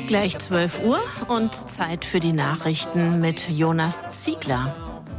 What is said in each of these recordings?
Gleich 12 Uhr und Zeit für die Nachrichten mit Jonas Ziegler.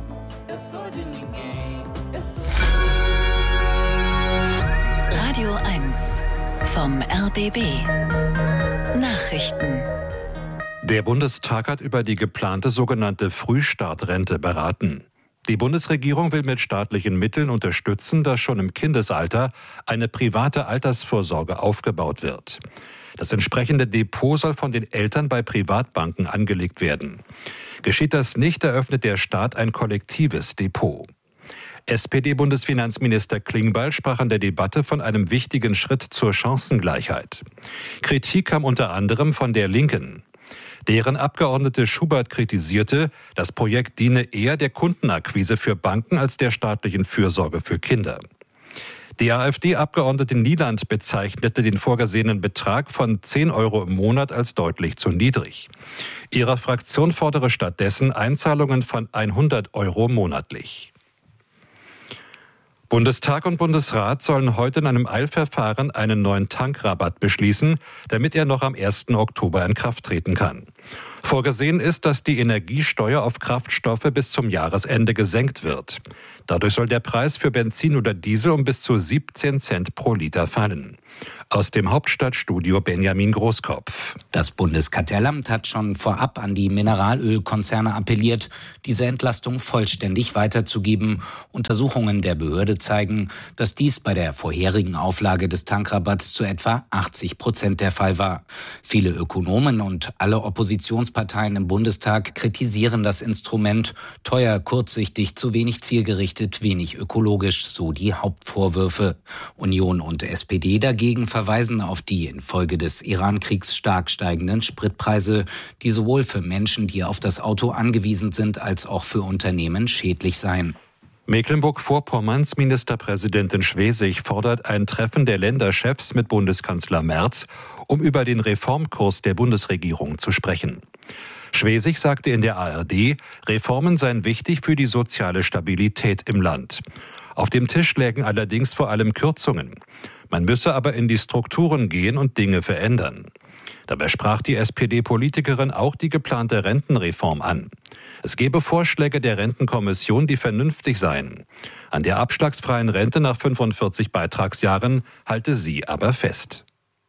Radio 1 vom RBB. Nachrichten. Der Bundestag hat über die geplante sogenannte Frühstartrente beraten. Die Bundesregierung will mit staatlichen Mitteln unterstützen, dass schon im Kindesalter eine private Altersvorsorge aufgebaut wird. Das entsprechende Depot soll von den Eltern bei Privatbanken angelegt werden. Geschieht das nicht, eröffnet der Staat ein kollektives Depot. SPD-Bundesfinanzminister Klingbeil sprach an der Debatte von einem wichtigen Schritt zur Chancengleichheit. Kritik kam unter anderem von der Linken. Deren Abgeordnete Schubert kritisierte, das Projekt diene eher der Kundenakquise für Banken als der staatlichen Fürsorge für Kinder. Die AfD-Abgeordnete Nieland bezeichnete den vorgesehenen Betrag von 10 € im Monat als deutlich zu niedrig. Ihre Fraktion fordere stattdessen Einzahlungen von 100 € monatlich. Bundestag und Bundesrat sollen heute in einem Eilverfahren einen neuen Tankrabatt beschließen, damit er noch am 1. Oktober in Kraft treten kann. Vorgesehen ist, dass die Energiesteuer auf Kraftstoffe bis zum Jahresende gesenkt wird. Dadurch soll der Preis für Benzin oder Diesel um bis zu 17 Cent pro Liter fallen. Aus dem Hauptstadtstudio Benjamin Großkopf. Das Bundeskartellamt hat schon vorab an die Mineralölkonzerne appelliert, diese Entlastung vollständig weiterzugeben. Untersuchungen der Behörde zeigen, dass dies bei der vorherigen Auflage des Tankrabatts zu etwa 80% der Fall war. Viele Ökonomen und alle Oppositionsparteien im Bundestag kritisieren das Instrument. Teuer, kurzsichtig, zu wenig zielgerichtet, wenig ökologisch, so die Hauptvorwürfe. Union und SPD dagegen verweisen auf die infolge des Iran-Kriegs stark steigenden Spritpreise, die sowohl für Menschen, die auf das Auto angewiesen sind, als auch für Unternehmen schädlich seien. Mecklenburg-Vorpommerns Ministerpräsidentin Schwesig fordert ein Treffen der Länderchefs mit Bundeskanzler Merz, um über den Reformkurs der Bundesregierung zu sprechen. Schwesig sagte in der ARD, Reformen seien wichtig für die soziale Stabilität im Land. Auf dem Tisch lägen allerdings vor allem Kürzungen. Man müsse aber in die Strukturen gehen und Dinge verändern. Dabei sprach die SPD-Politikerin auch die geplante Rentenreform an. Es gebe Vorschläge der Rentenkommission, die vernünftig seien. An der abschlagsfreien Rente nach 45 Beitragsjahren halte sie aber fest.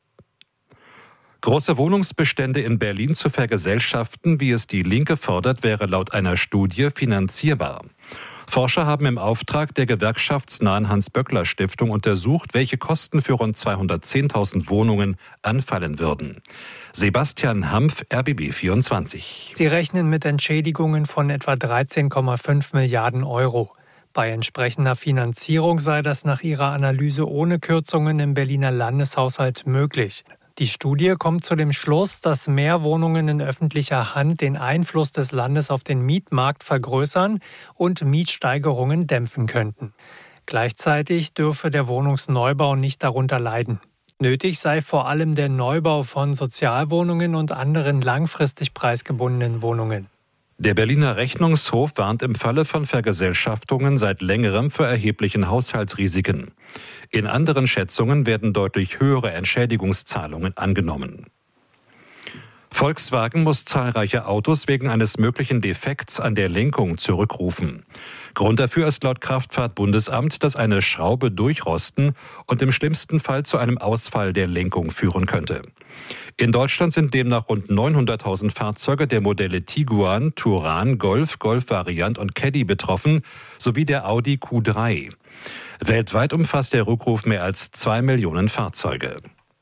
Große Wohnungsbestände in Berlin zu vergesellschaften, wie es die Linke fordert, wäre laut einer Studie finanzierbar. Forscher haben im Auftrag der gewerkschaftsnahen Hans-Böckler-Stiftung untersucht, welche Kosten für rund 210.000 Wohnungen anfallen würden. Sebastian Hampf, RBB 24. Sie rechnen mit Entschädigungen von etwa 13,5 Milliarden €. Bei entsprechender Finanzierung sei das nach ihrer Analyse ohne Kürzungen im Berliner Landeshaushalt möglich. Die Studie kommt zu dem Schluss, dass mehr Wohnungen in öffentlicher Hand den Einfluss des Landes auf den Mietmarkt vergrößern und Mietsteigerungen dämpfen könnten. Gleichzeitig dürfe der Wohnungsneubau nicht darunter leiden. Nötig sei vor allem der Neubau von Sozialwohnungen und anderen langfristig preisgebundenen Wohnungen. Der Berliner Rechnungshof warnt im Falle von Vergesellschaftungen seit längerem vor erheblichen Haushaltsrisiken. In anderen Schätzungen werden deutlich höhere Entschädigungszahlungen angenommen. Volkswagen muss zahlreiche Autos wegen eines möglichen Defekts an der Lenkung zurückrufen. Grund dafür ist laut Kraftfahrtbundesamt, dass eine Schraube durchrosten und im schlimmsten Fall zu einem Ausfall der Lenkung führen könnte. In Deutschland sind demnach rund 900.000 Fahrzeuge der Modelle Tiguan, Touran, Golf, Golf-Variant und Caddy betroffen, sowie der Audi Q3. Weltweit umfasst der Rückruf mehr als 2 Millionen Fahrzeuge.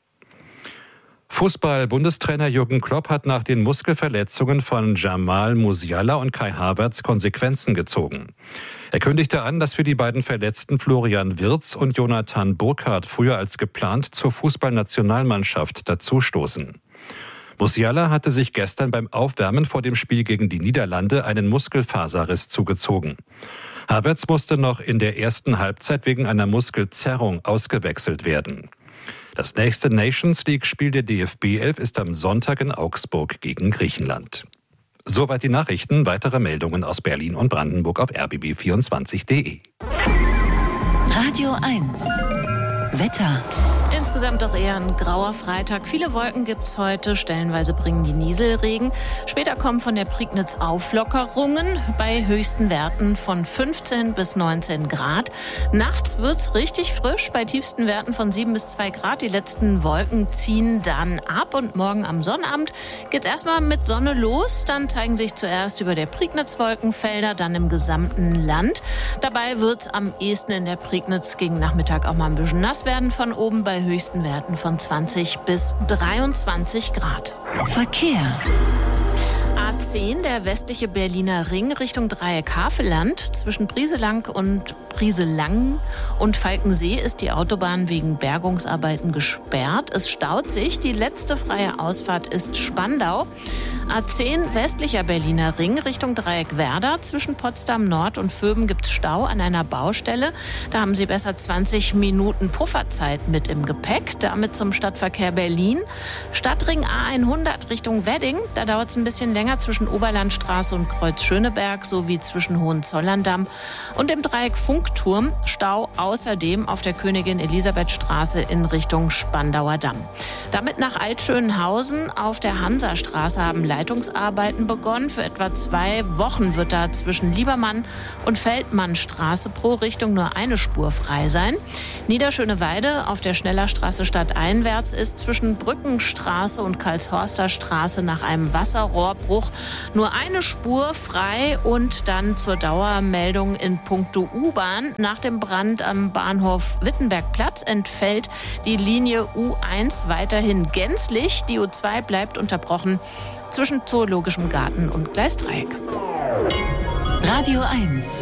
Fußball-Bundestrainer Jürgen Klopp hat nach den Muskelverletzungen von Jamal Musiala und Kai Havertz Konsequenzen gezogen. Er kündigte an, dass für die beiden Verletzten Florian Wirtz und Jonathan Burkhardt früher als geplant zur Fußballnationalmannschaft dazustoßen. Musiala hatte sich gestern beim Aufwärmen vor dem Spiel gegen die Niederlande einen Muskelfaserriss zugezogen. Havertz musste noch in der ersten Halbzeit wegen einer Muskelzerrung ausgewechselt werden. Das nächste Nations-League-Spiel der DFB 11 ist am Sonntag in Augsburg gegen Griechenland. Soweit die Nachrichten. Weitere Meldungen aus Berlin und Brandenburg auf rbb24.de. Radio 1 Wetter. Insgesamt doch eher ein grauer Freitag. Viele Wolken gibt's heute, stellenweise bringen die Nieselregen. Später kommen von der Prignitz Auflockerungen bei höchsten Werten von 15 bis 19 Grad. Nachts wird's richtig frisch bei tiefsten Werten von 7 bis 2 Grad. Die letzten Wolken ziehen dann ab und morgen am Sonnabend geht's erstmal mit Sonne los. Dann zeigen sich zuerst über der Prignitz Wolkenfelder, dann im gesamten Land. Dabei wird's am ehesten in der Prignitz gegen Nachmittag auch mal ein bisschen nass werden von oben bei höchsten Werten von 20 bis 23 Grad. Verkehr. A10, der westliche Berliner Ring Richtung Dreieck Havelland. Zwischen Brieselang und Falkensee ist die Autobahn wegen Bergungsarbeiten gesperrt. Es staut sich. Die letzte freie Ausfahrt ist Spandau. A10, westlicher Berliner Ring Richtung Dreieck Werder. Zwischen Potsdam Nord und Vöben gibt es Stau an einer Baustelle. Da haben Sie besser 20 Minuten Pufferzeit mit im Gepäck. Damit zum Stadtverkehr Berlin. Stadtring A100 Richtung Wedding. Da dauert es ein bisschen länger zwischen Oberlandstraße und Kreuz Schöneberg sowie zwischen Hohenzollern-Damm und dem Dreieck Funkturm. Stau außerdem auf der Königin-Elisabeth-Straße in Richtung Spandauer Damm. Damit nach Altschönhausen auf der Hansastraße haben Leitungsarbeiten begonnen. Für etwa 2 Wochen wird da zwischen Liebermann und Feldmannstraße pro Richtung nur eine Spur frei sein. Niederschöneweide auf der Schnellerstraße stadteinwärts ist zwischen Brückenstraße und Karlshorster Straße nach einem Wasserrohrbruch nur eine Spur frei und dann zur Dauermeldung in puncto U-Bahn. Nach dem Brand am Bahnhof Wittenbergplatz entfällt die Linie U1 weiterhin gänzlich. Die U2 bleibt unterbrochen zwischen Zoologischem Garten und Gleisdreieck. Radio 1.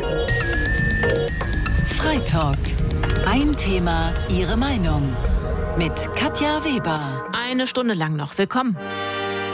Freitalk. Ein Thema, Ihre Meinung. Mit Katja Weber. Eine Stunde lang noch. Willkommen.